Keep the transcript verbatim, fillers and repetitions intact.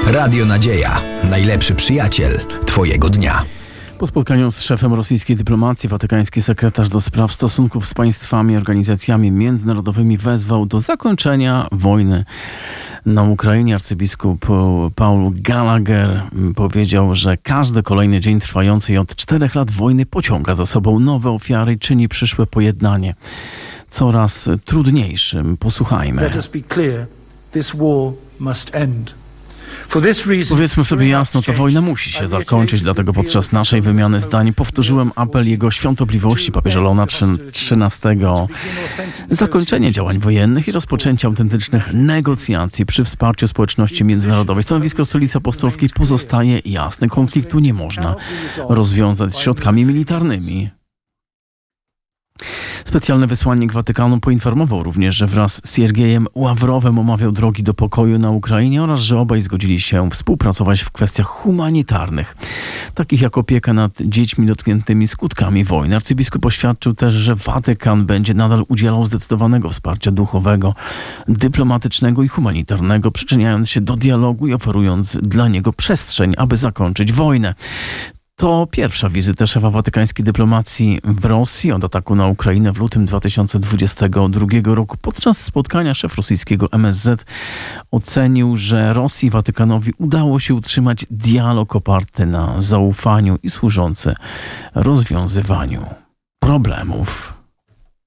Radio Nadzieja. Najlepszy przyjaciel Twojego dnia. Po spotkaniu z szefem rosyjskiej dyplomacji watykański sekretarz do spraw stosunków z państwami i organizacjami międzynarodowymi wezwał do zakończenia wojny na Ukrainie. Arcybiskup Paul Gallagher powiedział, że każdy kolejny dzień trwającej od czterech lat wojny pociąga za sobą nowe ofiary i czyni przyszłe pojednanie coraz trudniejszym. Posłuchajmy. Let us be clear. This war must end. Powiedzmy sobie jasno, ta wojna musi się zakończyć, dlatego podczas naszej wymiany zdań powtórzyłem apel Jego Świątobliwości papieża Leona trzynastego. Zakończenie działań wojennych i rozpoczęcie autentycznych negocjacji przy wsparciu społeczności międzynarodowej. Stanowisko Stolicy Apostolskiej pozostaje jasne. Konfliktu nie można rozwiązać środkami militarnymi. Specjalny wysłannik Watykanu poinformował również, że wraz z Siergiejem Ławrowem omawiał drogi do pokoju na Ukrainie oraz że obaj zgodzili się współpracować w kwestiach humanitarnych, takich jak opieka nad dziećmi dotkniętymi skutkami wojny. Arcybiskup oświadczył też, że Watykan będzie nadal udzielał zdecydowanego wsparcia duchowego, dyplomatycznego i humanitarnego, przyczyniając się do dialogu i oferując dla niego przestrzeń, aby zakończyć wojnę. To pierwsza wizyta szefa watykańskiej dyplomacji w Rosji od ataku na Ukrainę w lutym dwa tysiące dwudziestego drugiego roku. Podczas spotkania szef rosyjskiego M S Z ocenił, że Rosji i Watykanowi udało się utrzymać dialog oparty na zaufaniu i służący rozwiązywaniu problemów.